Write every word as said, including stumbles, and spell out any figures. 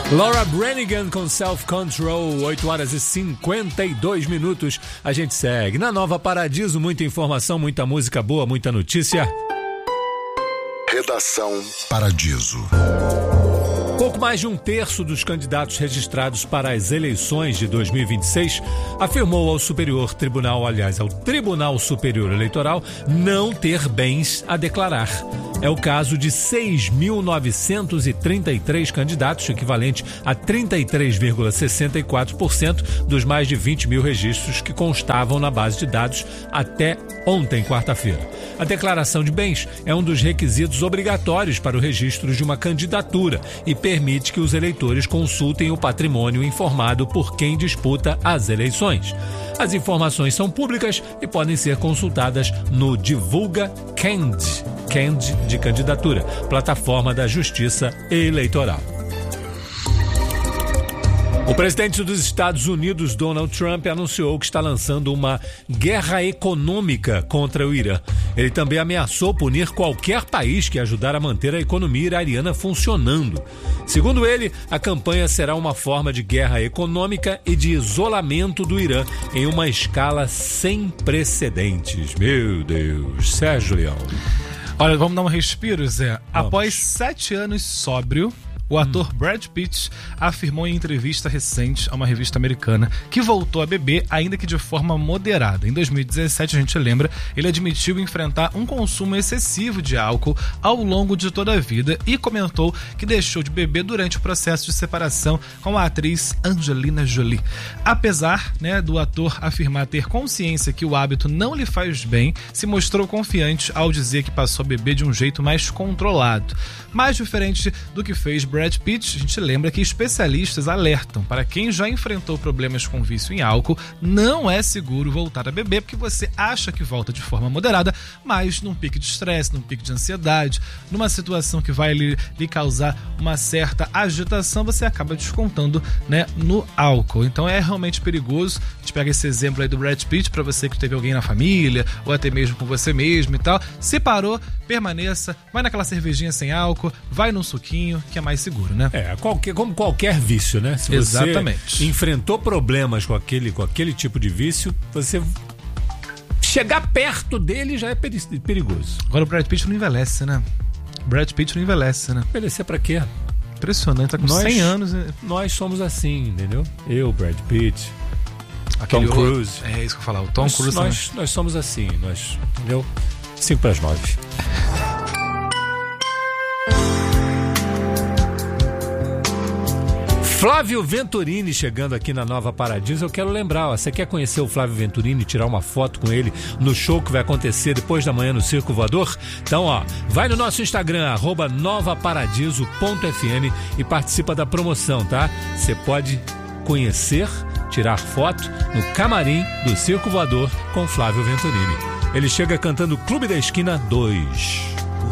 Laura Branigan com Self Control, oito horas e cinquenta e dois minutos. A gente segue na Nova Paradiso, muita informação, muita música boa, muita notícia. Redação Paradiso. Pouco mais de um terço dos candidatos registrados para as eleições de dois mil e vinte e seis afirmou ao Superior Tribunal, aliás, ao Tribunal Superior Eleitoral, não ter bens a declarar. É o caso de seis mil novecentos e trinta e três candidatos, equivalente a trinta e três vírgula sessenta e quatro por cento dos mais de vinte mil registros que constavam na base de dados até ontem, quarta-feira. A declaração de bens é um dos requisitos obrigatórios para o registro de uma candidatura e permite que os eleitores consultem o patrimônio informado por quem disputa as eleições. As informações são públicas e podem ser consultadas no Divulga Cand, Cand de candidatura, plataforma da Justiça Eleitoral. O presidente dos Estados Unidos, Donald Trump, anunciou que está lançando uma guerra econômica contra o Irã. Ele também ameaçou punir qualquer país que ajudar a manter a economia iraniana funcionando. Segundo ele, a campanha será uma forma de guerra econômica e de isolamento do Irã em uma escala sem precedentes. Meu Deus, Sérgio Leão. Olha, vamos dar um respiro, Zé. Vamos. Após sete anos sóbrio, o ator Brad Pitt afirmou em entrevista recente a uma revista americana que voltou a beber, ainda que de forma moderada. Em dois mil e dezessete, a gente lembra, ele admitiu enfrentar um consumo excessivo de álcool ao longo de toda a vida e comentou que deixou de beber durante o processo de separação com a atriz Angelina Jolie. Apesar, né, do ator afirmar ter consciência que o hábito não lhe faz bem, se mostrou confiante ao dizer que passou a beber de um jeito mais controlado. Mais diferente do que fez Brad Pitt, a gente lembra que especialistas alertam para quem já enfrentou problemas com vício em álcool, não é seguro voltar a beber, porque você acha que volta de forma moderada, mas num pique de estresse, num pique de ansiedade, numa situação que vai lhe, lhe causar uma certa agitação, você acaba descontando, né, no álcool. Então é realmente perigoso. A gente pega esse exemplo aí do Brad Pitt para você que teve alguém na família, ou até mesmo com você mesmo e tal. Se parou, permaneça, vai naquela cervejinha sem álcool, vai num suquinho, que é mais seguro, né? É, qualquer, como qualquer vício, né? Se Exatamente. Você enfrentou problemas com aquele, com aquele tipo de vício, você chegar perto dele já é perigoso. Agora o Brad Pitt não envelhece, né? Brad Pitt não envelhece, né? Envelhecer pra quê? Impressionante, tá com nós, cem anos. Nós somos assim, entendeu? Eu, Brad Pitt, Aquele Tom Cruise. Outro, é isso que eu falar, o Tom nós, Cruise. Nós, nós somos assim, nós, entendeu? Cinco para as nove. Flávio Venturini chegando aqui na Nova Paradiso. Eu quero lembrar, ó, você quer conhecer o Flávio Venturini, tirar uma foto com ele no show que vai acontecer depois da manhã no Circo Voador? Então, ó, vai no nosso Instagram, arroba novaparadiso ponto f m e participa da promoção, tá? Você pode conhecer, tirar foto no camarim do Circo Voador com Flávio Venturini. Ele chega cantando Clube da Esquina dois.